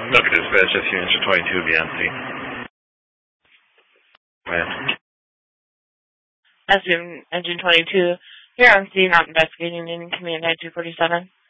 Okay, dispatch, that's units 22 be empty. Right. That's Engine 22. Here on scene, not investigating in Command 9247.